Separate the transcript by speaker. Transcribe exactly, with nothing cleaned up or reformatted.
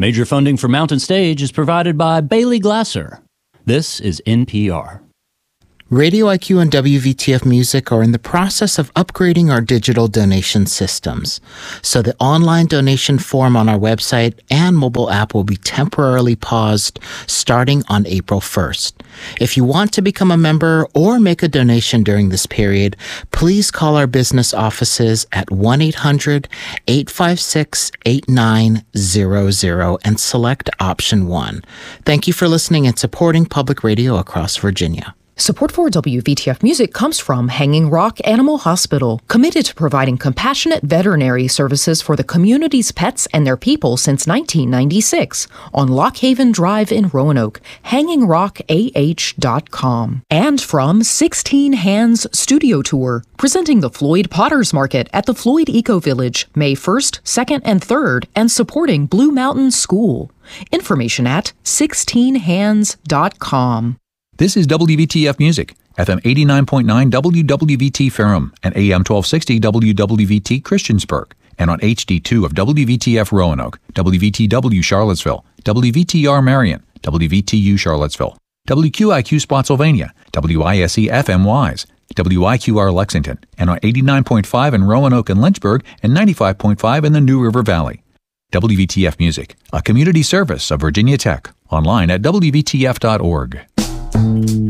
Speaker 1: Major funding for Mountain Stage is provided by Bailey Glasser. This is N P R.
Speaker 2: Radio I Q and W V T F Music are in the process of upgrading our digital donation systems. So the online donation form on our website and mobile app will be temporarily paused starting on April first. If you want to become a member or make a donation during this period, please call our business offices at one eight hundred, eight five six, eight nine zero zero and select option one. Thank you for listening and supporting public radio across Virginia.
Speaker 3: Support for W V T F Music comes from Hanging Rock Animal Hospital, committed to providing compassionate veterinary services for the community's pets and their people since nineteen ninety-six. On Lockhaven Drive in Roanoke, hanging rock a h dot com. And from sixteen Hands Studio Tour, presenting the Floyd Potters Market at the Floyd Eco Village, May first, second, and third, and supporting Blue Mountain School. Information at sixteen hands dot com.
Speaker 4: This is W V T F Music, F M eighty-nine point nine W W V T Ferrum and A M twelve sixty W W V T Christiansburg, and on H D two of W V T F Roanoke, W V T W Charlottesville, W V T R Marion, W V T U Charlottesville, W Q I Q Spotsylvania, W I S E F M Wise, W I Q R Lexington, and on eighty-nine point five in Roanoke and Lynchburg, and ninety-five point five in the New River Valley. W V T F Music, a community service of Virginia Tech, online at W V T F dot org.